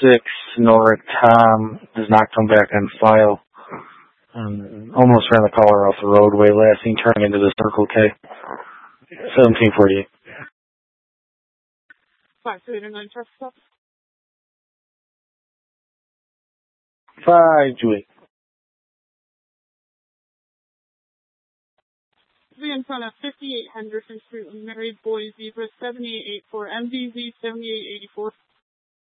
6, Nora Tom does not come back on file. Almost ran the caller off the roadway, last seen turning into the Circle K. 1748. 529 truck stop. 528. Be in front of 58 Henderson Street, Mary Boy Zebra 7884, MVZ 7884.